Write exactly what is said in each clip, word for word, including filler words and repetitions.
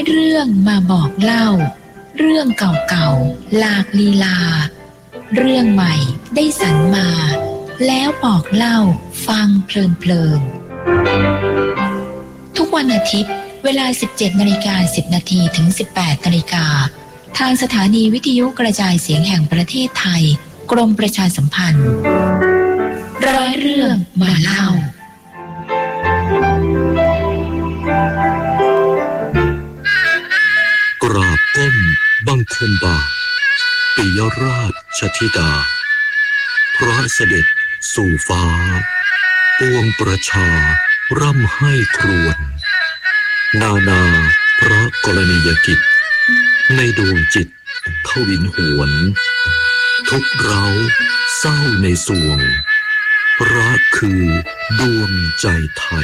เรื่องมาบอกเล่าเรื่องเก่าๆหลากลีลาเรื่องใหม่ได้สรรมาแล้วบอกเล่าฟังเพลินๆทุกวันอาทิตย์เวลา สิบเจ็ดนาฬิกาสิบนาทีถึง สิบแปดนาฬิกาทางสถานีวิทยุกระจายเสียงแห่งประเทศไทยกรมประชาสัมพันธ์ร้อยเรื่องมาเล่ากราบก้มบังคมบาทปิยราชธิดาพระเสด็จสู่ฟ้าปวงประชาร่ำให้ครวญนานาพระกรณียกิจในดวงจิตเข้าวินหวนทุกเราเศร้าในสวงรักคือดวงใจไทย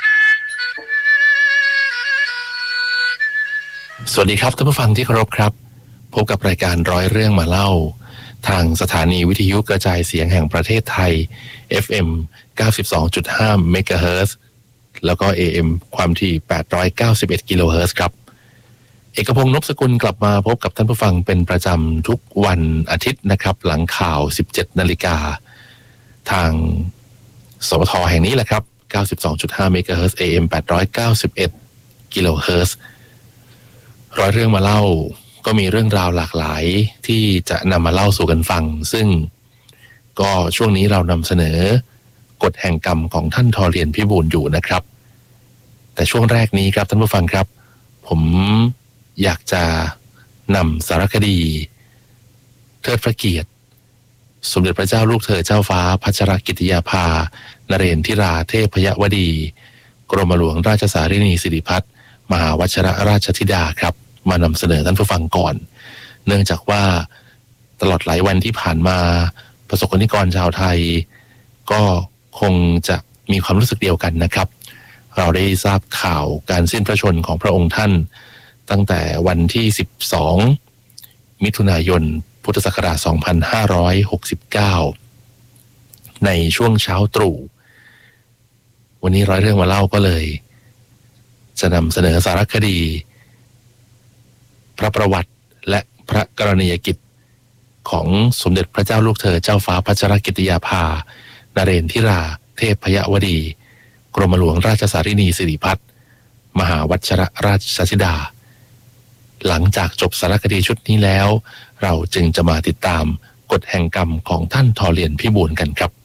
สวัสดีครับท่านผู้ฟังที่เคารพครับพบกับรายการร้อยเรื่องมาเล่าทางสถานีวิทยุกระจายเสียงแห่งประเทศไทย เอฟ เอ็ม เก้าสิบสองจุดห้า เมกะเฮิรตซ์ แล้วก็ เอ เอ็ม ความถี่แปดร้อยเก้าสิบเอ็ดกิโลเฮิรตซ์ครับเอกพงษ์นพสกุลกลับมาพบกับท่านผู้ฟังเป็นประจำทุกวันอาทิตย์นะครับหลังข่าว สิบเจ็ดนาฬิกาทางสวทแห่งนี้แหละครับ เก้าสิบสองจุดห้า เมกะเฮิรตซ์ เอ เอ็ม แปดร้อยเก้าสิบเอ็ดกิโลเฮิรตซ์ร้อยเรื่องมาเล่าก็มีเรื่องราวหลากหลายที่จะนำมาเล่าสู่กันฟังซึ่งก็ช่วงนี้เรานำเสนอกฎแห่งกรรมของท่านทอเรียนพิบูลอยู่นะครับแต่ช่วงแรกนี้ครับท่านผู้ฟังครับผมอยากจะนำสารคดีเทิดพระเกียรติสมเด็จพระเจ้าลูกเธอเจ้าฟ้าพัชรกิติยาภานเรนทิราเทพยวดีกรมหลวงราชสารินีสิริพัฒน์มหาวชิรราชธิดาครับมานำเสนอท่านผู้ฟังก่อนเนื่องจากว่าตลอดหลายวันที่ผ่านมาประสบกนิกรชาวไทยก็คงจะมีความรู้สึกเดียวกันนะครับเราได้ทราบข่าวการสิ้นพระชนม์ของพระองค์ท่านตั้งแต่วันที่สิบสองมิถุนายนพุทธศักราชสองพันห้าร้อยหกสิบเก้าในช่วงเช้าตรู่วันนี้ร้อยเรื่องมาเล่าก็เลยจะนำเสนอสารคดีพระประวัติและพระกรณียกิจของสมเด็จพระเจ้าลูกเธอเจ้าฟ้าพัชรกิติยาภานเรนทิราเทพยวดีกรมหลวงราชสารินีสิริพัฒน์มหาวชิรราชธิดาหลังจากจบสารคดีชุดนี้แล้วเราจึงจะมาติดตามกฎแห่งกรรมของท่านทอเรียนพิบูลกันครับ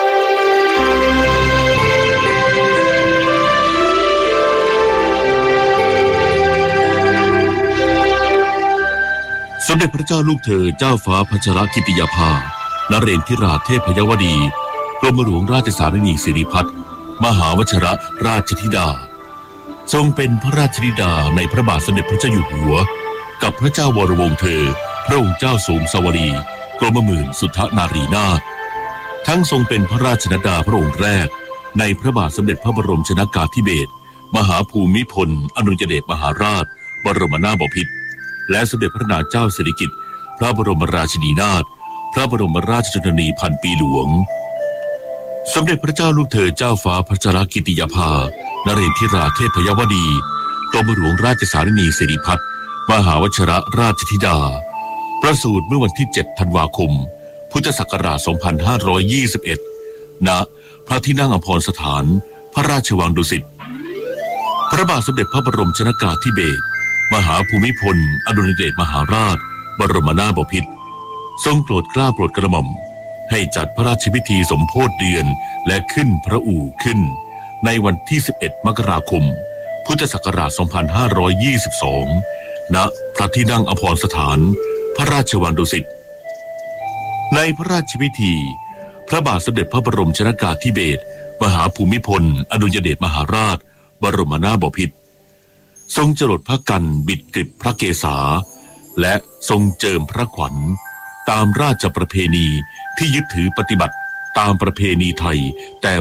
สมเด็จพระเจ้าลูกเธอเจ้าฟ้าพัชรกิติยาภานเรนทิราเทพยวดีกรมหลวงราชสารินีสิริพัฒน์มหาวชิรราชธิดาทรงเป็นพระราชธิดาในพระบาทสมเด็จพระเจ้าอยู่หัวกับพระเจ้าวรวงศ์เธอพระองค์เจ้าสูงสวรีกรมหมื่นสุทธนารีนาถทั้งทรงเป็นพระราชนดาพระองค์แรกในพระบาทสมเด็จพระบรมชนกาธิเบศรมหาภูมิพลอดุลยเดชมหาราชบรมนาถบพิตรและสมเด็จพระนางเจ้าสิริกิติ์พระบรมราชินีนาถพระบรมราชชนนีพันปีหลวงสมเด็จพระเจ้าลูกเธอเจ้าฟ้าพัชรกิติยาภานเรนทิราเทพยวดีกรมหลวงราชสารินีสิริพัฒน์มหาวชิรราชธิดาประสูติเมื่อวันที่เจ็ดธันวาคมพุทธศักราชสองพันห้าร้อยยี่สิบเอ็ดณพระที่นั่งอัมพรสถานพระราชวังดุสิตพระบาทสมเด็จพระบรมชนกาธิเบศรมหาภูมิพลอดุลยเดชมหาราชบรมนาถบพิตรทรงโปรดเกล้าโปรดกระหม่อมให้จัดพระราชพิธีสมโภชเดือนและขึ้นพระอู่ขึ้นในวันที่สิบเอ็ดมกราคมพุทธศักราชสองพันห้าร้อยยี่สิบสองณพระที่นั่งอัมพรสถานพระราชวังดุสิตในพระราชพิธีพระบาทสมเด็จพระบรมชนกาธิเบศรมหาภูมิพลอดุลยเดชมหาราชบรมนาถบพิตรทรงจรดพระกันบิดกริบพระเกศาและทรงเจิมพระขวัญตามราชประเพณีที่ยึดถือปฏิบัติตามประเพณีไทยแต่